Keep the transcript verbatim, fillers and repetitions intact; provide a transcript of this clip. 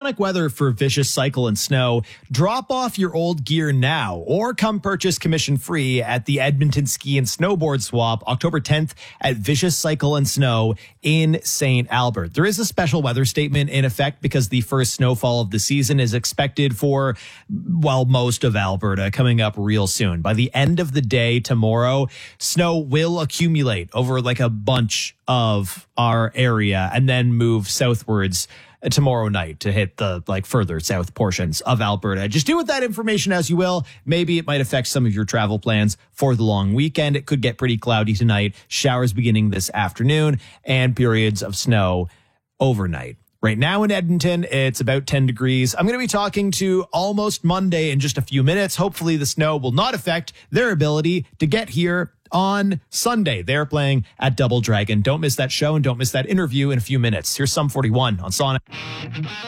dynamic weather for Vicious Cycle and Snow. Drop off your old gear now or come purchase commission free at the Edmonton Ski and Snowboard Swap October tenth at Vicious Cycle and Snow in Saint Albert. There is a special weather statement in effect because the first snowfall of the season is expected for, well, most of Alberta coming up real soon. By the end of the day tomorrow, snow will accumulate over like a bunch of our area and then move southwards tomorrow night to hit the like further south portions of Alberta. Just do with that information as you will. Maybe it might affect some of your travel plans for the long weekend. It could get pretty cloudy tonight, showers beginning this afternoon, and periods of snow overnight. Right now in Edmonton, it's about ten degrees. I'm going to be talking to Almost Monday in just a few minutes. Hopefully the snow will not affect their ability to get here on Sunday. They're playing at Double Dragon. Don't miss that show and don't miss that interview in a few minutes. Here's Sum forty-one on Sonic.